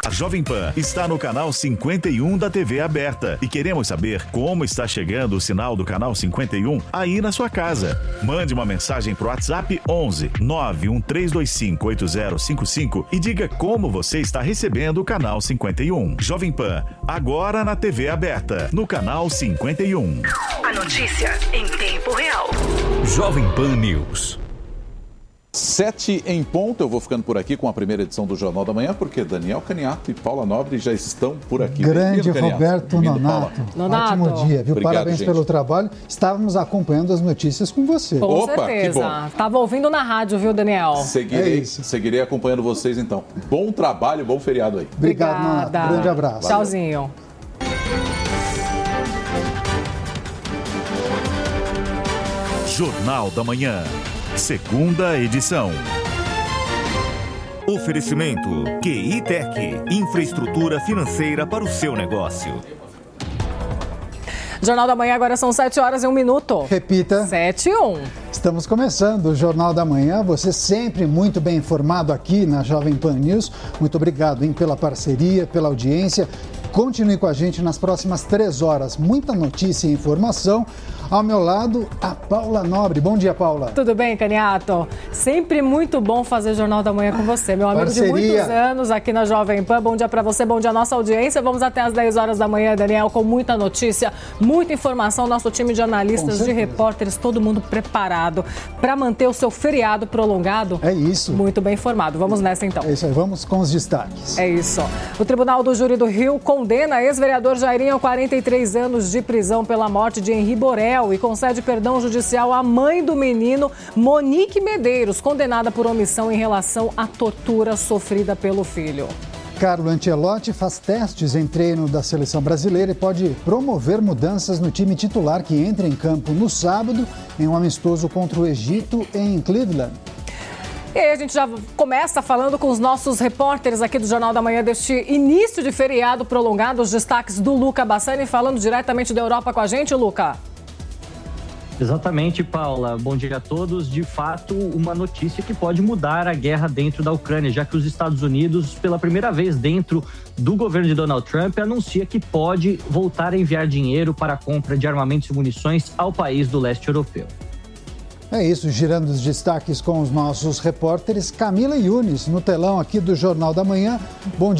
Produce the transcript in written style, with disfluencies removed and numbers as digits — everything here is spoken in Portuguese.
A Jovem Pan está no canal 51 da TV aberta e queremos saber como está chegando o sinal do canal 51 aí na sua casa. Mande uma mensagem pro WhatsApp 11 91325 8055 e diga como você está recebendo o canal 51. Jovem Pan, agora na TV aberta, no canal 51. A notícia em tempo real. Jovem Pan News. 7 em ponto, eu vou ficando por aqui com a primeira edição do Jornal da Manhã, porque Daniel Caniato e Paula Nobre já estão por aqui. Grande Roberto Nonato. Ótimo dia, viu? Obrigado, parabéns gente. pelo trabalho. Estávamos acompanhando as notícias com você. Com certeza. Estava ouvindo na rádio, viu, Daniel? Seguirei acompanhando vocês, então. Bom trabalho, bom feriado aí. Obrigado, Nonato. Grande abraço. Tchauzinho. Jornal da Manhã, segunda edição. Oferecimento QI Tech, infraestrutura financeira para o seu negócio. Jornal da Manhã, agora são 7h01. Repita. 7h01. Estamos começando o Jornal da Manhã. Você sempre muito bem informado aqui na Jovem Pan News. Muito obrigado, hein, pela parceria, pela audiência. Continue com a gente nas próximas 3 horas. Muita notícia e informação. Ao meu lado, a Paula Nobre. Bom dia, Paula. Tudo bem, Caniato? Sempre muito bom fazer Jornal da Manhã com você, meu amigo de muitos anos aqui na Jovem Pan. Bom dia para você, bom dia à nossa audiência. Vamos até às 10 horas da manhã, Daniel, com muita notícia, muita informação. Nosso time de analistas, de repórteres, todo mundo preparado para manter o seu feriado prolongado. É isso. Muito bem informado. Vamos nessa, então. É isso aí, vamos com os destaques. É isso. O Tribunal do Júri do Rio condena ex-vereador Jairinho a 43 anos de prisão pela morte de Henri Borel e concede perdão judicial à mãe do menino, Monique Medeiros, condenada por omissão em relação à tortura sofrida pelo filho. Carlo Ancelotti faz testes em treino da seleção brasileira e pode promover mudanças no time titular que entra em campo no sábado em um amistoso contra o Egito em Cleveland. E aí a gente já começa falando com os nossos repórteres aqui do Jornal da Manhã deste início de feriado prolongado, os destaques do Luca Bassani, falando diretamente da Europa com a gente, Luca. Exatamente, Paula. Bom dia a todos. De fato, uma notícia que pode mudar a guerra dentro da Ucrânia, já que os Estados Unidos, pela primeira vez dentro do governo de Donald Trump, anuncia que pode voltar a enviar dinheiro para a compra de armamentos e munições ao país do leste europeu. É isso, girando os destaques com os nossos repórteres. Camila Yunes, no telão aqui do Jornal da Manhã. Bom dia.